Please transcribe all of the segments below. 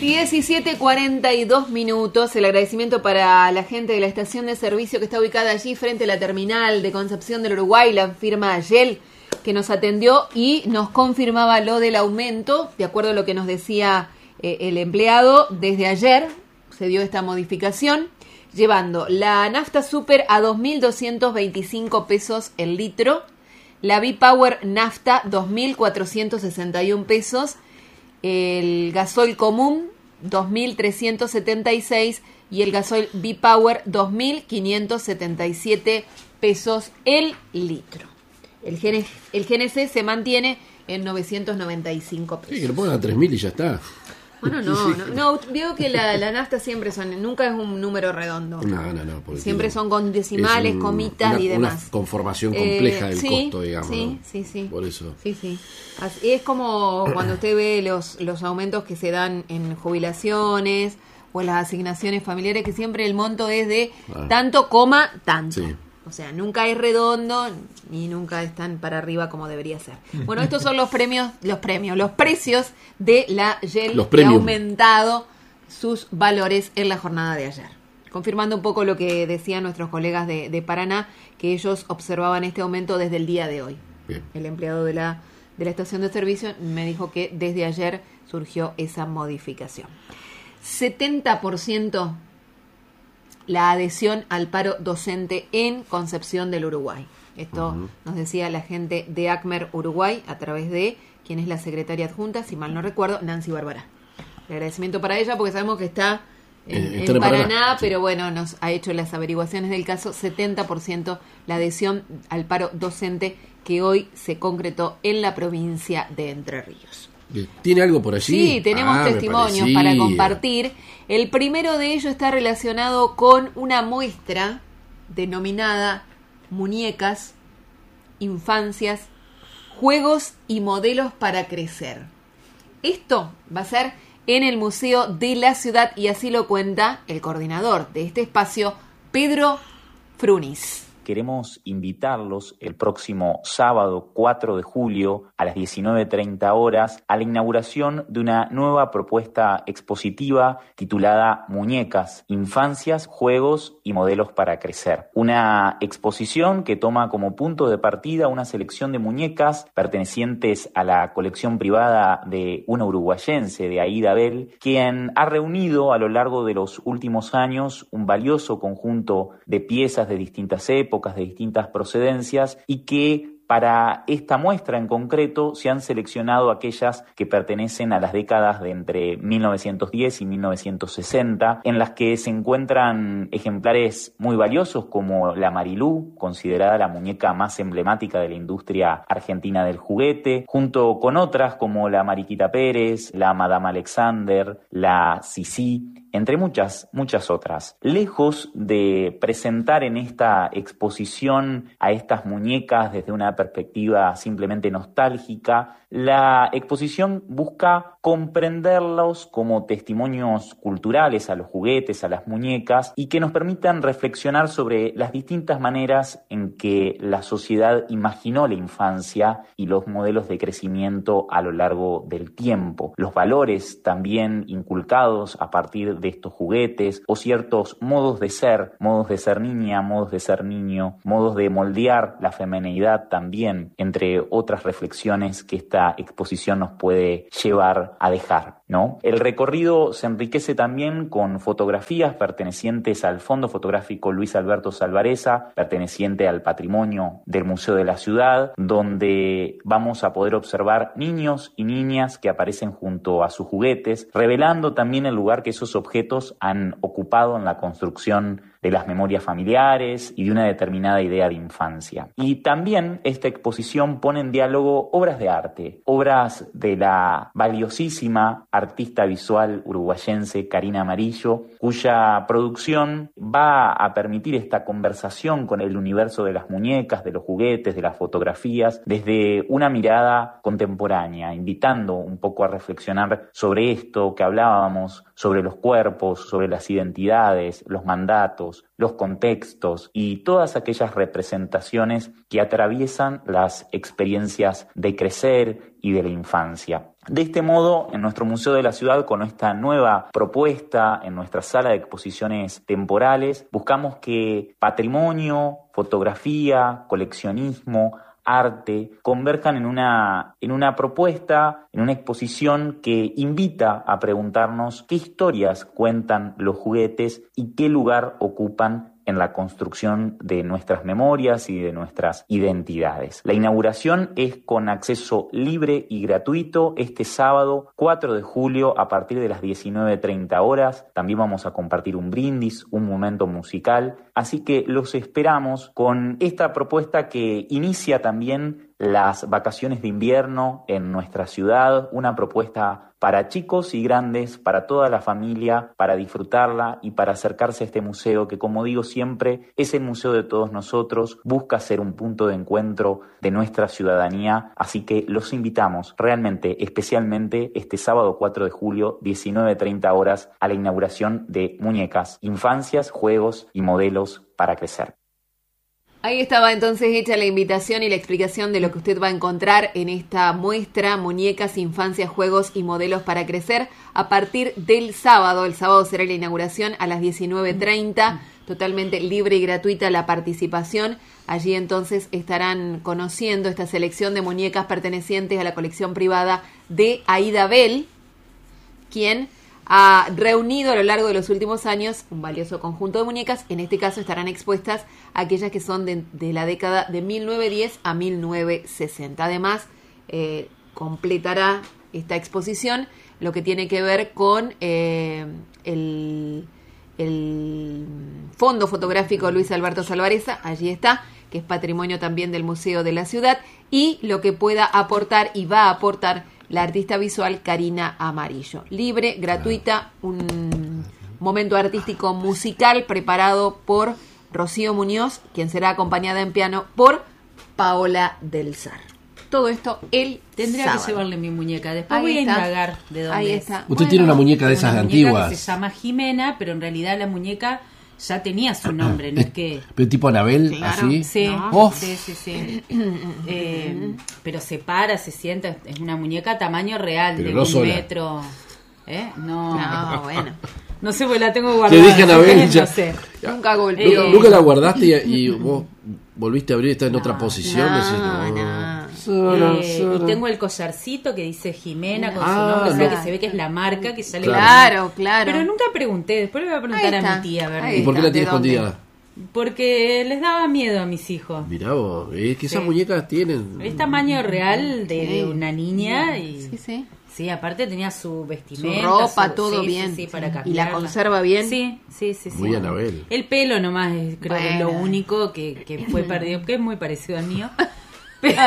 17:42. El agradecimiento para la gente de la estación de servicio que está ubicada allí frente a la terminal de Concepción del Uruguay, la firma Yel, que nos atendió y nos confirmaba lo del aumento. De acuerdo a lo que nos decía el empleado, desde ayer se dio esta modificación, llevando la nafta super a 2.225 pesos el litro, la B-Power nafta 2.461 pesos, el gasoil común 2.376 y el gasoil B-Power 2.577 pesos el litro. El GNC se mantiene en 995 pesos. Sí, que lo pongan a 3.000 y ya está. Bueno, no, digo que la nafta siempre nunca es un número redondo. No. Siempre son con decimales, comitas y demás. Una conformación compleja del costo, digamos. Sí, ¿no? sí. Por eso. Sí. Así es como cuando usted ve los aumentos que se dan en jubilaciones o en las asignaciones familiares, que siempre el monto es de tanto, tanto. Sí. O sea, nunca es redondo ni nunca están para arriba como debería ser. Bueno, estos son los precios de la Yel, que ha aumentado sus valores en la jornada de ayer. Confirmando un poco lo que decían nuestros colegas de Paraná, que ellos observaban este aumento desde el día de hoy. Bien. El empleado de la estación de servicio me dijo que desde ayer surgió esa modificación. 70% la adhesión al paro docente en Concepción del Uruguay. Esto nos decía la gente de ACMER Uruguay a través de quien es la secretaria adjunta, si mal no recuerdo, Nancy Barbará. El agradecimiento para ella porque sabemos que está en Paraná, pero bueno, nos ha hecho las averiguaciones del caso. 70% la adhesión al paro docente que hoy se concretó en la provincia de Entre Ríos. ¿Tiene algo por allí? Sí, tenemos testimonios para compartir. El primero de ellos está relacionado con una muestra denominada Muñecas, Infancias, Juegos y Modelos para Crecer. Esto va a ser en el Museo de la Ciudad y así lo cuenta el coordinador de este espacio, Pedro Frunis. Queremos invitarlos el próximo sábado 4 de julio a las 19:30 horas a la inauguración de una nueva propuesta expositiva titulada Muñecas, Infancias, Juegos y Modelos para Crecer. Una exposición que toma como punto de partida una selección de muñecas pertenecientes a la colección privada de una uruguayense, de Aida Bell, quien ha reunido a lo largo de los últimos años un valioso conjunto de piezas de distintas épocas, de distintas procedencias, y que para esta muestra en concreto se han seleccionado aquellas que pertenecen a las décadas de entre 1910 y 1960, en las que se encuentran ejemplares muy valiosos como la Marilú, considerada la muñeca más emblemática de la industria argentina del juguete, junto con otras como la Mariquita Pérez, la Madame Alexander, la Sisi, entre muchas otras. Lejos de presentar en esta exposición a estas muñecas desde una perspectiva simplemente nostálgica, la exposición busca comprenderlos como testimonios culturales a los juguetes, a las muñecas, y que nos permitan reflexionar sobre las distintas maneras en que la sociedad imaginó la infancia y los modelos de crecimiento a lo largo del tiempo. Los valores también inculcados a partir de estos juguetes, o ciertos modos de ser niña, modos de ser niño, modos de moldear la femineidad también, entre otras reflexiones que esta exposición nos puede llevar a dejar, ¿no? El recorrido se enriquece también con fotografías pertenecientes al Fondo Fotográfico Luis Alberto Salvareza, perteneciente al patrimonio del Museo de la Ciudad, donde vamos a poder observar niños y niñas que aparecen junto a sus juguetes, revelando también el lugar que esos objetos han ocupado en la construcción de las memorias familiares y de una determinada idea de infancia. Y también esta exposición pone en diálogo obras de arte, obras de la valiosísima artista visual uruguayense Karina Amarillo, cuya producción va a permitir esta conversación con el universo de las muñecas, de los juguetes, de las fotografías, desde una mirada contemporánea, invitando un poco a reflexionar sobre esto que hablábamos, sobre los cuerpos, sobre las identidades, los mandatos, los contextos y todas aquellas representaciones que atraviesan las experiencias de crecer y de la infancia. De este modo, en nuestro Museo de la Ciudad, con esta nueva propuesta en nuestra sala de exposiciones temporales, buscamos que patrimonio, fotografía, coleccionismo, arte, converjan en una propuesta, en una exposición que invita a preguntarnos qué historias cuentan los juguetes y qué lugar ocupan en la construcción de nuestras memorias y de nuestras identidades. La inauguración es con acceso libre y gratuito este sábado 4 de julio a partir de las 19:30 horas. También vamos a compartir un brindis, un momento musical, así que los esperamos con esta propuesta que inicia también las vacaciones de invierno en nuestra ciudad, una propuesta para chicos y grandes, para toda la familia, para disfrutarla y para acercarse a este museo que, como digo siempre, es el museo de todos nosotros, busca ser un punto de encuentro de nuestra ciudadanía, así que los invitamos realmente, especialmente este sábado 4 de julio, 19:30 horas, a la inauguración de Muñecas, Infancias, Juegos y Modelos para Crecer. Ahí estaba entonces hecha la invitación y la explicación de lo que usted va a encontrar en esta muestra Muñecas, Infancias, Juegos y Modelos para Crecer a partir del sábado. El sábado será la inauguración a las 19:30, totalmente libre y gratuita la participación. Allí entonces estarán conociendo esta selección de muñecas pertenecientes a la colección privada de Aida Bell, quien ha reunido a lo largo de los últimos años un valioso conjunto de muñecas. En este caso estarán expuestas aquellas que son de la década de 1910 a 1960. Además, completará esta exposición lo que tiene que ver con el Fondo Fotográfico Luis Alberto Salvarezza, allí está, que es patrimonio también del Museo de la Ciudad, y lo que pueda aportar y va a aportar la artista visual Karina Amarillo. Libre, gratuita, un momento artístico musical preparado por Rocío Muñoz, quien será acompañada en piano por Paola del Sar. Todo esto tendría sábado. que llevarle mi muñeca. Después Ahí voy a está. indagar de dónde Ahí es. está. Usted tiene una muñeca de esas Una antiguas. muñeca que se llama Jimena, pero en realidad la muñeca ya tenía su nombre, no es que... Pero tipo Anabel, Claro. así. Sí, Oh. sí. Pero se para, se sienta, es una muñeca tamaño real, Pero de no 1 sola. metro. No. No, bueno. No sé, pues la tengo guardada. Te dije Anabel, ya. No sé. Nunca golpeó. ¿Nunca la guardaste y vos volviste a abrir, está en otra posición? Decís, No. Y tengo el collarcito que dice Jimena con su nombre, o sea no. que se ve que es la marca que sale. Claro. Pero nunca pregunté, después le voy a preguntar Ahí a está. mi tía, a ver. Ahí ¿Y por qué está, la tiene ¿de dónde? escondida? Porque les daba miedo a mis hijos. Mirá vos, es que esas Sí. muñecas tienen... Es tamaño real de Sí. una niña y Sí. sí, aparte tenía su vestimenta, Su ropa, todo sí, bien. sí, para ¿Y la cambiarla. conserva bien? Sí. Muy Anabel. El pelo nomás creo que es lo Bueno. único que fue perdido, que es muy parecido al mío. Pero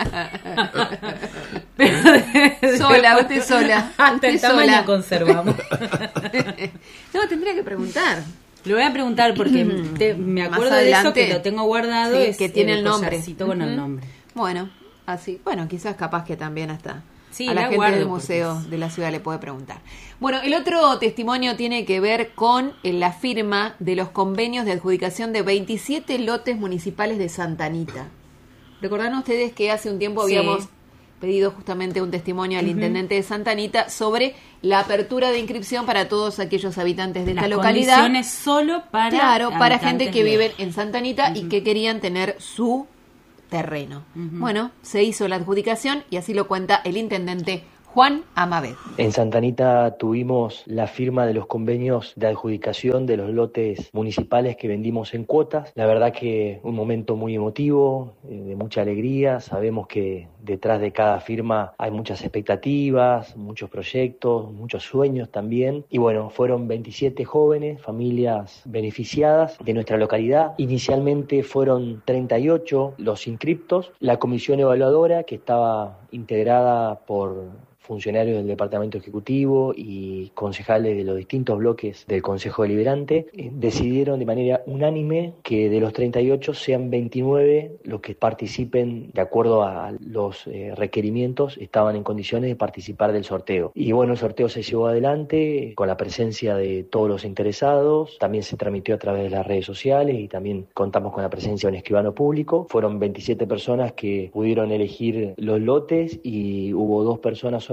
Sola, usted sola. Hasta Usted el tamaño sola. conservamos. No, tendría que preguntar. Lo voy a preguntar porque me acuerdo Más de eso, adelante, que lo tengo guardado, sí, es que tiene el nombre. collarcito con el nombre. Bueno, así. Bueno, quizás capaz que también hasta Sí, a la la gente guardo del porque museo de la ciudad le puede preguntar. Bueno, el otro testimonio tiene que ver con la firma de los convenios de adjudicación de 27 lotes municipales de Santa Anita. ¿Recordarán ustedes que hace un tiempo Sí. habíamos pedido justamente un testimonio al intendente de Santa Anita sobre la apertura de inscripción para todos aquellos habitantes de Las esta localidad? condiciones solo para Claro, para habitantes gente que de- vive en Santa Anita y que querían tener su terreno. Bueno, se hizo la adjudicación y así lo cuenta el intendente Juan Amabed. En Santa Anita tuvimos la firma de los convenios de adjudicación de los lotes municipales que vendimos en cuotas. La verdad que un momento muy emotivo, de mucha alegría. Sabemos que detrás de cada firma hay muchas expectativas, muchos proyectos, muchos sueños también. Y bueno, fueron 27 jóvenes, familias beneficiadas de nuestra localidad. Inicialmente fueron 38 los inscriptos. La comisión evaluadora, que estaba integrada por funcionarios del Departamento Ejecutivo y concejales de los distintos bloques del Consejo Deliberante, decidieron de manera unánime que de los 38 sean 29 los que participen de acuerdo a los requerimientos, estaban en condiciones de participar del sorteo. Y bueno, el sorteo se llevó adelante con la presencia de todos los interesados, también se transmitió a través de las redes sociales y también contamos con la presencia de un escribano público. Fueron 27 personas que pudieron elegir los lotes y hubo 2 personas solamente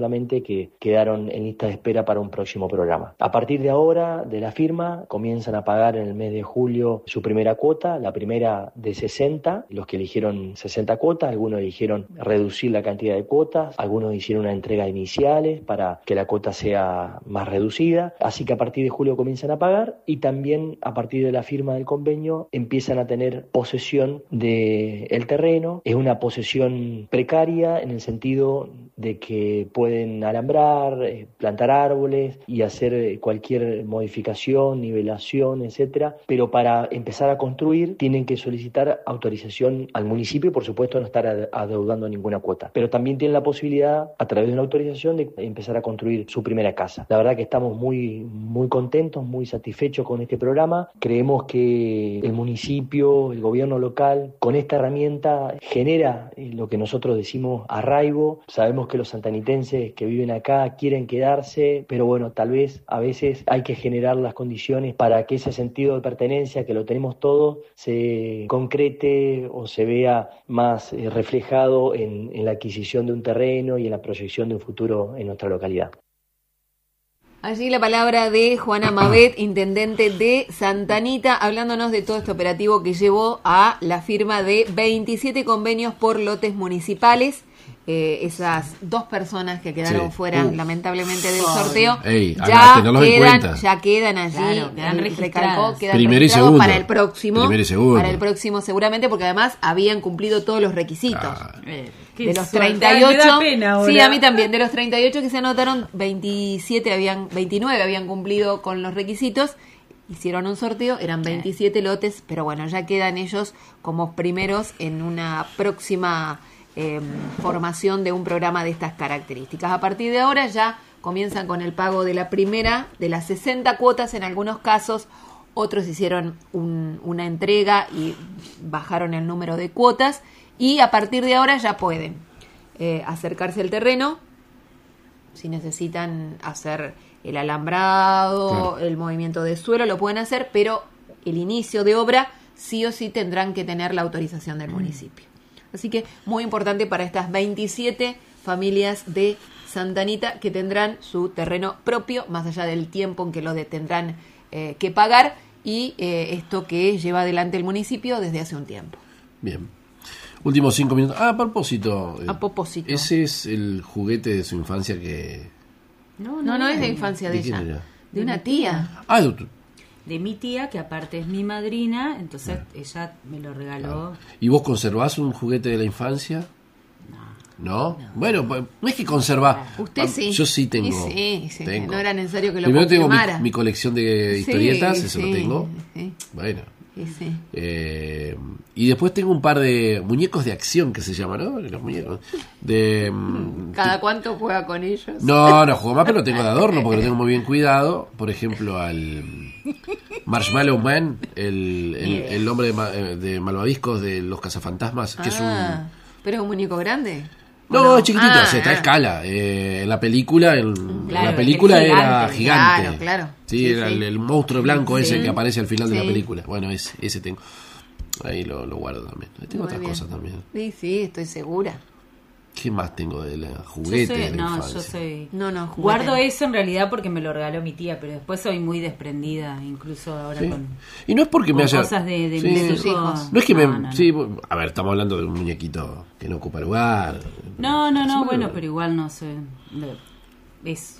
solamente que quedaron en lista de espera para un próximo programa. A partir de ahora, de la firma, comienzan a pagar en el mes de julio su primera cuota, la primera de 60, los que eligieron 60 cuotas, algunos eligieron reducir la cantidad de cuotas, algunos hicieron una entrega iniciales para que la cuota sea más reducida, así que a partir de julio comienzan a pagar y también a partir de la firma del convenio empiezan a tener posesión del terreno. Es una posesión precaria en el sentido de que pueden alambrar, plantar árboles y hacer cualquier modificación, nivelación, etcétera, pero para empezar a construir tienen que solicitar autorización al municipio y por supuesto no estar adeudando ninguna cuota, pero también tienen la posibilidad a través de una autorización de empezar a construir su primera casa. La verdad que estamos muy contentos, muy satisfechos con este programa. Creemos que el municipio, el gobierno local, con esta herramienta genera lo que nosotros decimos arraigo. Sabemos que los santanitenses que viven acá quieren quedarse, pero bueno, tal vez a veces hay que generar las condiciones para que ese sentido de pertenencia que lo tenemos todos se concrete o se vea más reflejado en la adquisición de un terreno y en la proyección de un futuro en nuestra localidad. Allí la palabra de Juana Mabet, intendente de Santa Anita, hablándonos de todo este operativo que llevó a la firma de 27 convenios por lotes municipales. Esas 2 personas que quedaron fuera lamentablemente del sorteo ya quedan allí, claro, quedan registrados primero y segundo para el próximo seguramente, porque además habían cumplido todos los requisitos. De los 38, sí, a mí también, de los 38 que se anotaron, 29 habían cumplido con los requisitos. Hicieron un sorteo, eran 27 lotes, pero bueno, ya quedan ellos como primeros en una próxima formación de un programa de estas características. A partir de ahora ya comienzan con el pago de la primera, de las 60 cuotas en algunos casos, otros hicieron una entrega y bajaron el número de cuotas, y a partir de ahora ya pueden acercarse al terreno, si necesitan hacer el alambrado, el movimiento de suelo, lo pueden hacer, pero el inicio de obra sí o sí tendrán que tener la autorización del municipio. Así que muy importante para estas 27 familias de Santa Anita que tendrán su terreno propio, más allá del tiempo en que lo tendrán que pagar, y esto que lleva adelante el municipio desde hace un tiempo. Bien. Últimos 5 minutos. A propósito. Ese es el juguete de su infancia que... No es de infancia de ella. Era? De una tía. De mi tía, que aparte es mi madrina, entonces ella me lo regaló. ¿Y vos conservás un juguete de la infancia? No. Bueno, no es que conservás. Usted sí. Yo sí tengo. Sí. Tengo. No era necesario que lo Primero confirmara. tengo mi colección de historietas, eso lo tengo. Sí. Bueno. Sí. Y después tengo un par de muñecos de acción que se llaman, ¿no? Los muñecos ¿Cada cuánto juega con ellos? No juego más, pero lo tengo de adorno porque lo tengo muy bien cuidado. Por ejemplo, al Marshmallow Man, el hombre de malvaviscos de los cazafantasmas, que es un... ¿Pero es un muñeco grande? No, es chiquitito, está a escala. En la película, era gigante. Claro. Sí, era el monstruo blanco ese que aparece al final de la película. Bueno, ese tengo. Ahí lo guardo también. Tengo otras cosas también. Sí, estoy segura. ¿Qué más tengo de la juguete? Guardo eso en realidad porque me lo regaló mi tía, pero después soy muy desprendida, incluso ahora con... Y no es porque me haya... cosas de sus hijos. No es que no. Sí, a ver, estamos hablando de un muñequito que no ocupa lugar. No, bueno, pero igual no sé. Es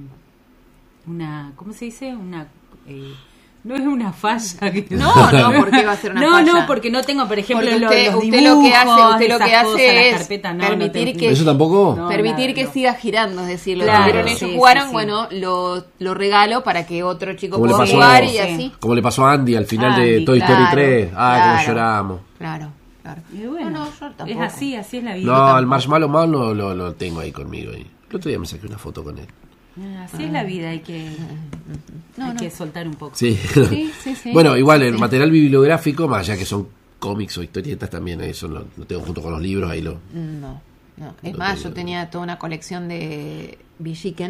una... ¿Cómo se dice? No es una falla. No, ¿por qué va a ser una falla? No, porque no tengo, por ejemplo, usted los lo que hace es permitir que... ¿Eso tampoco? Permitir que siga girando, es decir, lo que vieron ellos jugaron, bueno, lo regalo para para que otro chico pueda jugar y así. Como le pasó a Andy al final de Toy Story 3. Cómo lloramos. Claro. Y bueno, yo tampoco. Es así es la vida. No, el Marshmallow Man lo tengo ahí conmigo. El otro día me saqué una foto con él. Así es la vida, hay que soltar un poco. Sí. Sí. Bueno, igual el material bibliográfico, más allá que son cómics o historietas también, eso lo tengo junto con los libros, ahí No. Es más, yo tenía toda una colección de Villiquen,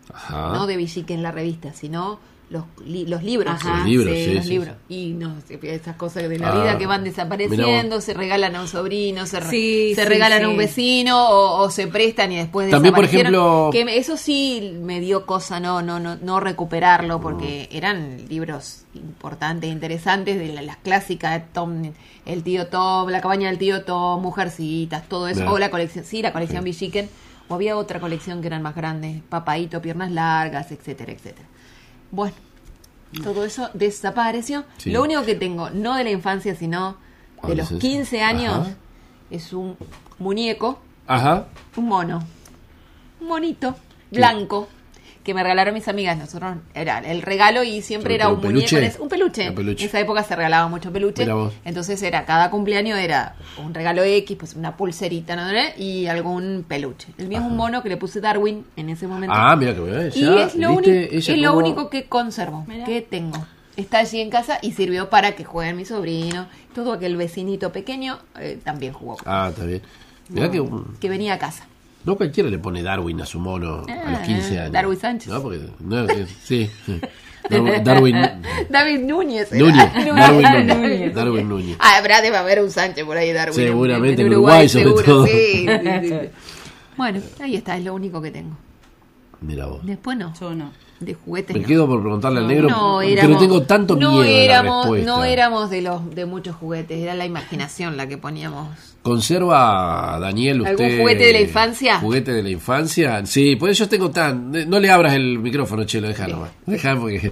Ajá. No de Villiquen la revista, sino los libros. Ajá. Los libros, sí, los sí, libros. Y no, esas cosas de la vida que van desapareciendo, se regalan a un sobrino, se regalan a un vecino o se prestan y después también, por ejemplo, que eso sí me dio cosa no recuperarlo, porque eran libros importantes, interesantes, de las clásicas, Tom, el tío Tom, la cabaña del tío Tom, Mujercitas, todo eso, o la colección Villiquen, o había otra colección que eran más grandes, Papaíto, Piernas Largas, etcétera, etcétera. Bueno, todo eso desapareció. Sí. Lo único que tengo, no de la infancia, sino de los 15 años, es un muñeco, un mono, un monito blanco, que me regalaron mis amigas. Nosotros era el regalo y siempre era un muñeco, un peluche. En esa época se regalaba mucho peluche. Entonces cada cumpleaños era un regalo X, pues una pulserita, ¿no? Y algún peluche. El mío es un mono que le puse Darwin en ese momento. Mira que bien. Y es lo único que conservo, que tengo. Está allí en casa y sirvió para que jueguen mi sobrino. Todo aquel vecinito pequeño también jugó. Está bien. Mirá que venía a casa. No cualquiera le pone Darwin a su mono a los 15 años. Darwin Sánchez. No, porque sí. Darwin David Núñez. Darwin Núñez. Debe haber un Sánchez por ahí, Darwin. Seguramente en Uruguay sobre todo. Sí. Bueno, ahí está, es lo único que tengo. Mira vos. Después no. Yo no. De juguetes. Me quedo por preguntarle al negro, pero tengo tanto miedo de la respuesta. No éramos de muchos juguetes, era la imaginación la que poníamos. ¿Conserva, Daniel, usted algún juguete de la infancia? ¿Juguete de la infancia? Sí, pues yo tengo no le abras el micrófono, Chelo, déjalo más. Dejá porque...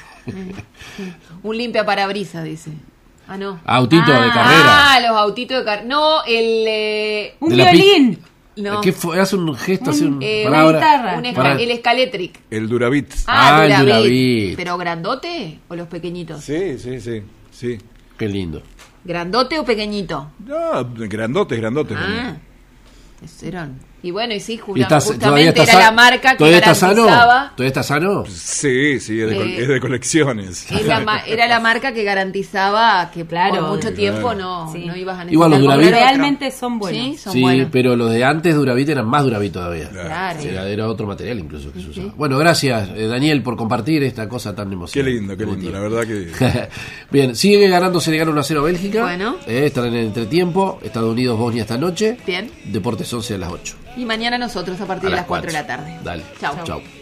Un limpia parabrisas, dice. No. Autito de carrera. Los autitos de carrera. No, un violín. No. ¿Qué fue? Hace un gesto, hace una guitarra. El Scaletric. El Duravit. El Duravit. ¿Pero grandote o los pequeñitos? Sí. Qué lindo. ¿Grandote o pequeñito? No, grandotes. Esos eran. Y bueno, y sí, justamente era la marca que garantizaba. ¿Todavía está sano? Sí, es de colecciones. Era la marca que garantizaba que por mucho tiempo no ibas a necesitar. Igual los Duravit realmente son buenos. Sí, buenos. Pero los de antes Duravit eran más Duravit todavía. Claro. Era otro material incluso que se usaba. Bueno, gracias, Daniel, por compartir esta cosa tan emocionante. Qué lindo, la verdad que... Bien, sigue ganando Senegal 1-0 Bélgica. Bueno. Están en el entretiempo. Estados Unidos, Bosnia esta noche. Bien. Deportes 11 a las 8. Y mañana nosotros a partir de las 4 de la tarde. Dale. Chau. Chau.